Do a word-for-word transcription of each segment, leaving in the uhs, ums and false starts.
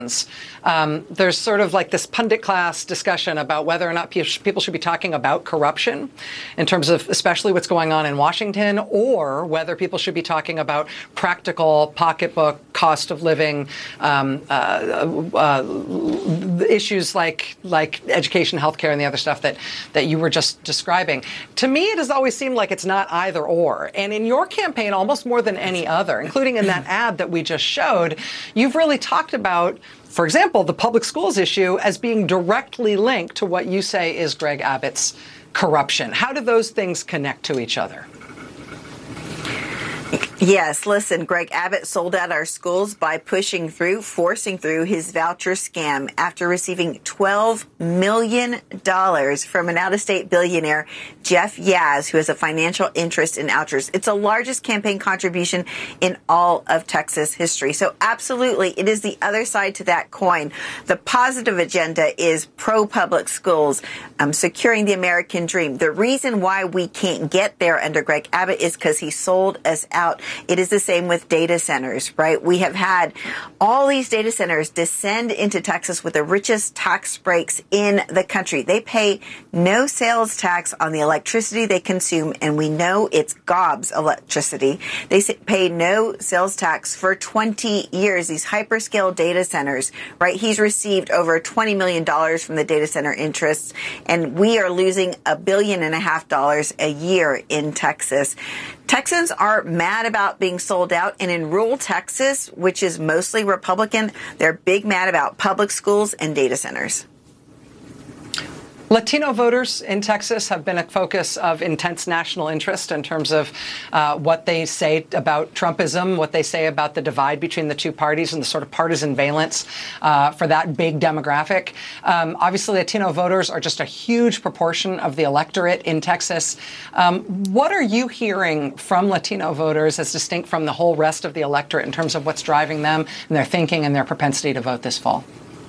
Um, there's sort of like this pundit class discussion about whether or not people should be talking about corruption in terms of especially what's going on in Washington, or whether people should be talking about practical pocketbook, cost of living, um, uh, uh, issues like like education, healthcare, and the other stuff that, that you were just describing. To me, it has always seemed like it's not either or. And in your campaign, almost more than any other, including in that ad that we just showed, you've really talked about, for example, the public schools issue as being directly linked to what you say is Greg Abbott's corruption. How do those things connect to each other? Yes, listen, Greg Abbott sold out our schools by pushing through, forcing through his voucher scam after receiving twelve million dollars from an out-of-state billionaire, Jeff Yaz, who has a financial interest in vouchers. It's the largest campaign contribution in all of Texas history. So absolutely, it is the other side to that coin. The positive agenda is pro-public schools, um, securing the American dream. The reason why we can't get there under Greg Abbott is because he sold us out. It is the same with data centers, right? We have had all these data centers descend into Texas with the richest tax breaks in the country. They pay no sales tax on the electricity they consume, and we know it's gobs of electricity. They pay no sales tax for twenty years, these hyperscale data centers, right? He's received over twenty million dollars from the data center interests, and we are losing a billion and a half dollars a year in Texas. Texans are mad about being sold out, and in rural Texas, which is mostly Republican, they're big mad about public schools and data centers. Latino voters in Texas have been a focus of intense national interest in terms of uh, what they say about Trumpism, what they say about the divide between the two parties and the sort of partisan valence uh, for that big demographic. Um, obviously, Latino voters are just a huge proportion of the electorate in Texas. Um, what are you hearing from Latino voters as distinct from the whole rest of the electorate in terms of what's driving them and their thinking and their propensity to vote this fall?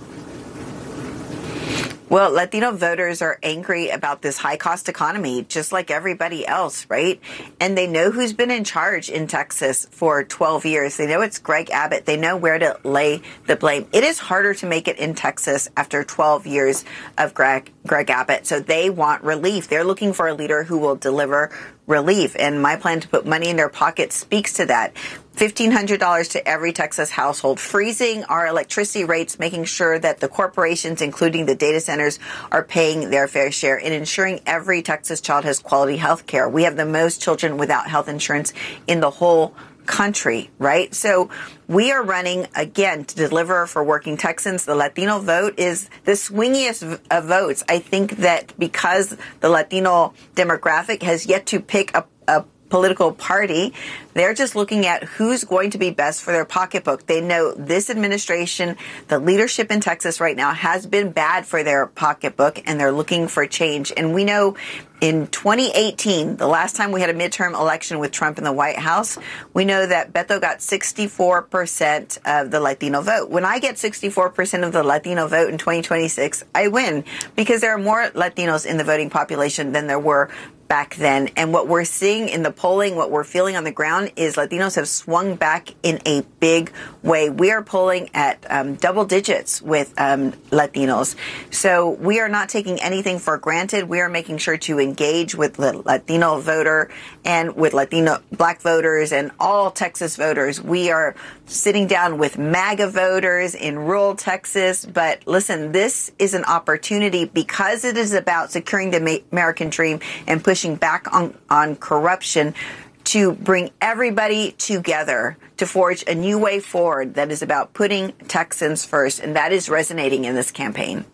Well, Latino voters are angry about this high-cost economy, just like everybody else, right? And they know who's been in charge in Texas for twelve years. They know it's Greg Abbott. They know where to lay the blame. It is harder to make it in Texas after twelve years of Greg, Greg Abbott. So they want relief. They're looking for a leader who will deliver relief. And my plan to put money in their pocket speaks to that. fifteen hundred dollars to every Texas household, freezing our electricity rates, making sure that the corporations, including the data centers, are paying their fair share, and ensuring every Texas child has quality health care. We have the most children without health insurance in the whole country, right? So we are running, again, to deliver for working Texans. The Latino vote is the swingiest of votes. I think that because the Latino demographic has yet to pick a, a political party, they're just looking at who's going to be best for their pocketbook. They know this administration, the leadership in Texas right now, has been bad for their pocketbook, and they're looking for change. And we know in twenty eighteen, the last time we had a midterm election with Trump in the White House, we know that Beto got sixty-four percent of the Latino vote. When I get sixty-four percent of the Latino vote in twenty twenty-six, I win, because there are more Latinos in the voting population than there were back then. And what we're seeing in the polling, what we're feeling on the ground, is Latinos have swung back in a big way. We are polling at um, double digits with um, Latinos. So we are not taking anything for granted. We are making sure to engage with the Latino voter and with Latino black voters and all Texas voters. We are sitting down with MAGA voters in rural Texas. But listen, this is an opportunity, because it is about securing the American dream and pushing back on, on corruption, to bring everybody together to forge a new way forward that is about putting Texans first. And that is resonating in this campaign.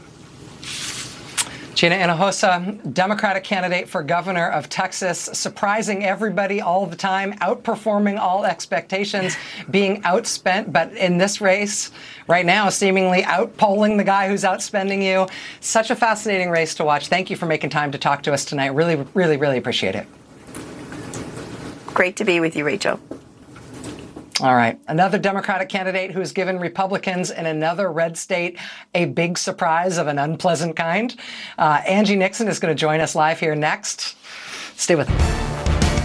Gina Hinojosa, Democratic candidate for governor of Texas, surprising everybody all the time, outperforming all expectations, being outspent, but in this race right now, seemingly outpolling the guy who's outspending you. Such a fascinating race to watch. Thank you for making time to talk to us tonight. Really, really, really appreciate it. Great to be with you, Rachel. All right. Another Democratic candidate who's given Republicans in another red state a big surprise of an unpleasant kind. Uh, Angie Nixon is going to join us live here next. Stay with us.